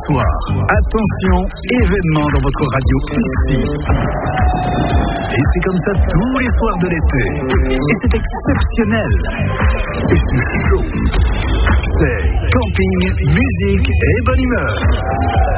soir. Attention, événement dans votre radio ici. Et c'est comme ça tous les soirs de l'été. Et c'est exceptionnel. Et c'est chaud. C'est camping, musique et bonne humeur.